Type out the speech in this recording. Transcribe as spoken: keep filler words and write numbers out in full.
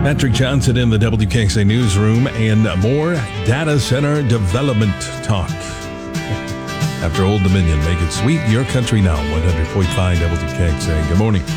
Patrick Johnson in the W K X A newsroom and more data center development talk. After Old Dominion, make it sweet. Your country now, one hundred point five W K X A. Good morning.